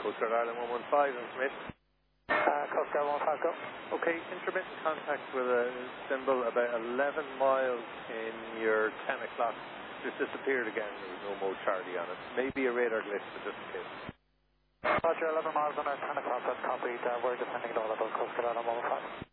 Coast Guard Ireland 115 and Smith. Coast Guard 115, go. Okay, intermittent contact with a symbol about 11 miles in your 10 o'clock. Just disappeared again. There was no mode Charlie on it. Maybe a radar glitch, but just in case. Roger, 11 miles on our 10 o'clock, that's copied. We're descending to all about Coast Guard Ireland 115.